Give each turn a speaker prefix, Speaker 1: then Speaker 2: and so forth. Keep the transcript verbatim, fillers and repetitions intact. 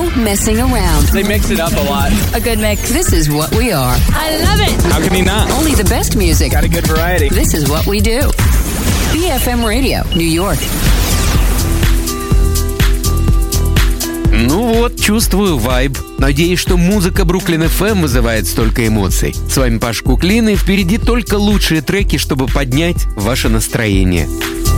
Speaker 1: no messing around.
Speaker 2: They mix it up a lot.
Speaker 1: A good mix. This is what we are.
Speaker 3: I love it.
Speaker 2: How can you not?
Speaker 1: Only the best music.
Speaker 2: Got a good variety.
Speaker 1: This is what we do. B F M Radio, New York.
Speaker 4: Ну вот, чувствую вайб. Надеюсь, что музыка Бруклин эф эм вызывает столько эмоций. С вами Паш Куклин, и впереди только лучшие треки, чтобы поднять ваше настроение.